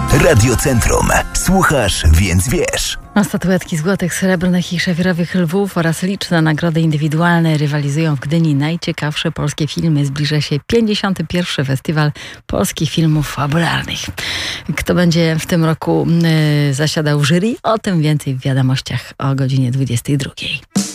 Radiocentrum. Słuchasz, więc wiesz. Statuetki złotych, srebrnych i szafirowych lwów oraz liczne nagrody indywidualne rywalizują w Gdyni najciekawsze polskie filmy. Zbliża się 51. Festiwal Polskich Filmów Fabularnych. Kto będzie w tym roku zasiadał w jury? O tym więcej w wiadomościach o godzinie 22.